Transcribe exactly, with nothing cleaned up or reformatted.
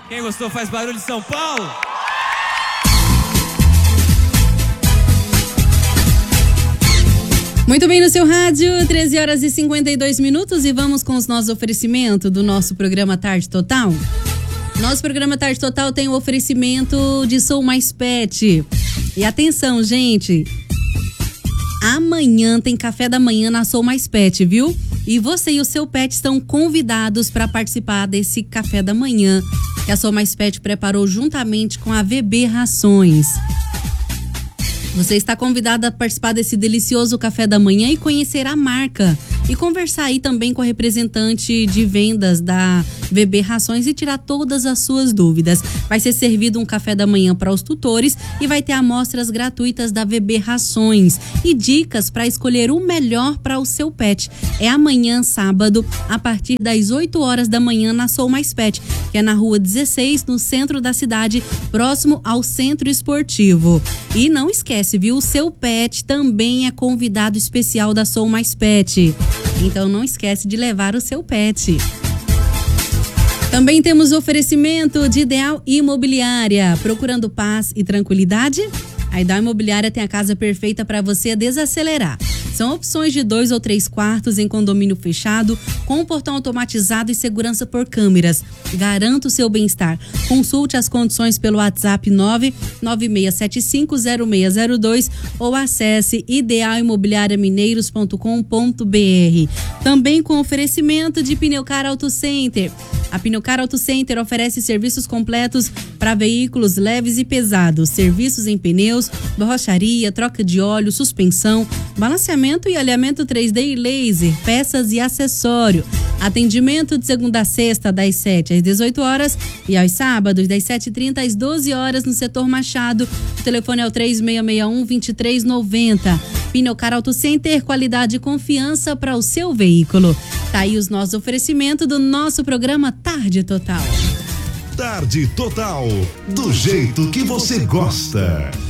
Quem gostou faz barulho de São Paulo. Muito bem, no seu rádio, treze horas e cinquenta e dois minutos, e vamos com os nossos oferecimentos do nosso programa Tarde Total. Nosso programa Tarde Total tem o oferecimento de Sou Mais Pet. E atenção, gente, amanhã tem café da manhã na Sou Mais Pet, viu? E você e o seu pet estão convidados para participar desse café da manhã que a Sou Mais Pet preparou juntamente com a V B Rações. Você está convidado a participar desse delicioso café da manhã e conhecer a marca. E conversar aí também com a representante de vendas da V B Rações e tirar todas as suas dúvidas. Vai ser servido um café da manhã para os tutores e vai ter amostras gratuitas da V B Rações e dicas para escolher o melhor para o seu pet. É amanhã, sábado, a partir das oito horas da manhã na Sou Mais Pet, que é na rua dezesseis, no centro da cidade, próximo ao Centro Esportivo. E não esquece, viu? O seu pet também é convidado especial da Sou Mais Pet. Então não esquece de levar o seu pet. Também temos oferecimento de Ideal Imobiliária. Procurando paz e tranquilidade? A Ideal Imobiliária tem a casa perfeita para você desacelerar. São opções de dois ou três quartos em condomínio fechado, com portão automatizado e segurança por câmeras. Garanta o seu bem-estar. Consulte as condições pelo WhatsApp nove nove seis sete cinco zero seis zero dois ou acesse ideal imobiliária mineiros ponto com ponto b r. Também com oferecimento de Pneucar Auto Center. A Pneucar Auto Center oferece serviços completos para veículos leves e pesados, serviços em pneus, borracharia, troca de óleo, suspensão, balanceamento e alinhamento três D e laser, peças e acessório. Atendimento de segunda a sexta, das sete às dezoito horas e aos sábados, das sete e trinta às doze horas, no setor Machado. O telefone é o três seis seis um, dois três nove zero. Pneucar Auto Center, qualidade e confiança para o seu veículo. Tá aí os nossos oferecimentos do nosso programa Tarde Total. Tarde Total, do jeito que você gosta.